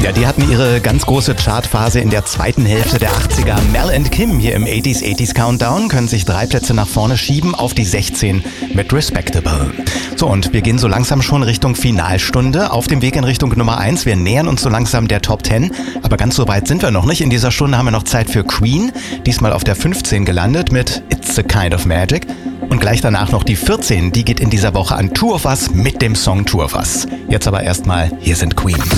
Ja, die hatten ihre ganz große Chartphase in der zweiten Hälfte der 80er. Mel and Kim hier im 80s Countdown können sich 3 Plätze nach vorne schieben auf die 16 mit Respectable. So, und wir gehen so langsam schon Richtung Finalstunde, auf dem Weg in Richtung Nummer 1. Wir nähern uns so langsam der Top 10, aber ganz so weit sind wir noch nicht. In dieser Stunde haben wir noch Zeit für Queen, diesmal auf der 15 gelandet mit It's a Kind of Magic. Und gleich danach noch die 14, die geht in dieser Woche an Two of Us mit dem Song Two of Us. Jetzt aber erstmal, hier sind Queen.